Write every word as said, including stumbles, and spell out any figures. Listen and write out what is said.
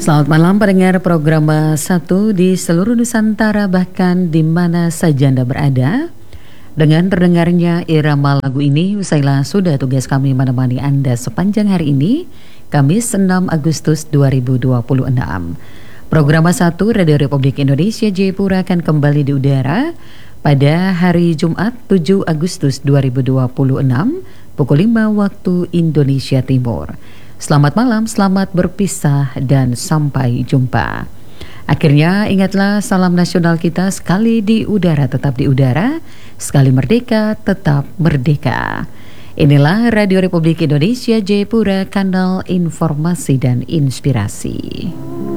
Selamat malam pendengar program satu di seluruh Nusantara, bahkan di mana saja Anda berada. Dengan terdengarnya irama lagu ini, usailah sudah tugas kami menemani Anda sepanjang hari ini, Kamis enam Agustus dua ribu dua puluh enam. Program satu Radio Republik Indonesia Jayapura akan kembali di udara pada hari Jumat tujuh Agustus dua ribu dua puluh enam pukul lima waktu Indonesia Timur. Selamat malam, selamat berpisah dan sampai jumpa. Akhirnya ingatlah salam nasional kita, sekali di udara tetap di udara, sekali merdeka tetap merdeka. Inilah Radio Republik Indonesia Jayapura, kanal informasi dan inspirasi.